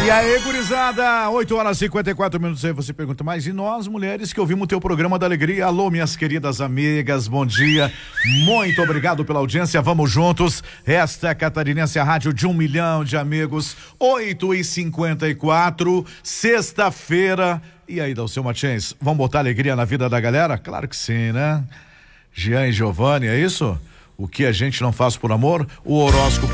E aí, gurizada, 8h54. Aí você pergunta, mas e nós, mulheres que ouvimos o teu programa da alegria? Alô, minhas queridas amigas, bom dia. Muito obrigado pela audiência, vamos juntos. Esta é a Catarinense, a rádio de 1 milhão de amigos. 8h54, sexta-feira. E aí, Dalceu Martins, vamos botar alegria na vida da galera? Claro que sim, né? Jean e Giovanni, é isso? O que a gente não faz por amor? O horóscopo